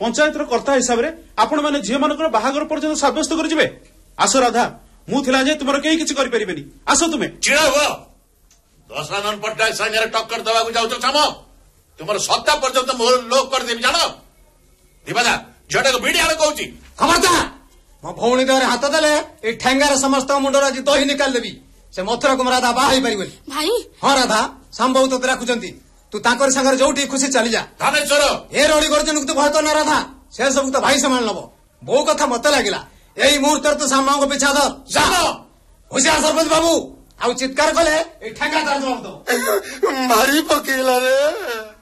पंचायत कर्ता हिसाब से आपण मैंने झील मान बाहागर पर्यटन सब्यस्त कर आस राधा मुझे तुम कहीं किसी करें आस तुम्हें चिड़ हुआ दशानन पट्टनायक सागर टक्कर दवा जाऊ साम तुम सत्ता पर्यटन मोर लोक करदेवी जान दिवादा झीटा को भिड़ी आने कहूँ खबरदार मो भौणी देहरे हाथ देले ए ठेंगार समस्त मुंडर आज दही निकाल देवी से मथुरा को राधा बाहा पारि भाई हाँ राधा सांबू तो राखुंट तू ताकर सागर जो खुशी चली जा धानेश्वर ए रड़ी गर्जन को तू भय करना राधा से सब तो भाई संभाल नब बो कथा मत लगे यही मुहूर्त तो सामा को पिछा धर होशियार सरपंच बाबू आउ चित्कार कले ठेंगा मारी पकेला रे।